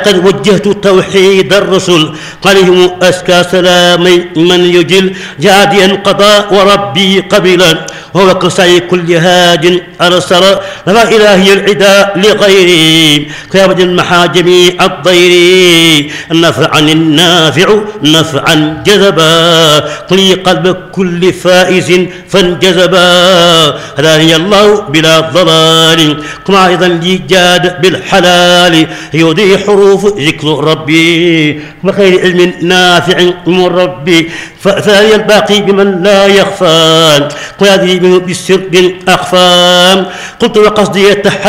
قد وجهت توحيد الرسل عليهم أزكى سلام من يجل جاديا قضاء وربي قبلا وهو كسعي كل هاج أرسل لا إلهي العداء لغيري كيابد المحا جميع الضير نفعا النافع نفعا جذبا قلي قلب كل فائز فانجذبا هداني الله بلا ضلال كما أيضا لي جاد بالحلال يودي حروف ذكر ربي وخير علم نافع من ربي فثاني الباقي بمن لا يخفى وهذه منه بالسر أخفى قلت وقصدي